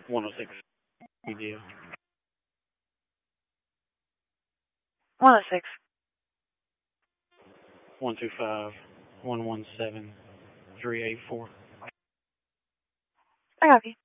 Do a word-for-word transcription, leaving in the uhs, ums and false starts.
one oh six P D O. one oh six. one two five, one one seven, three eight four. I copy.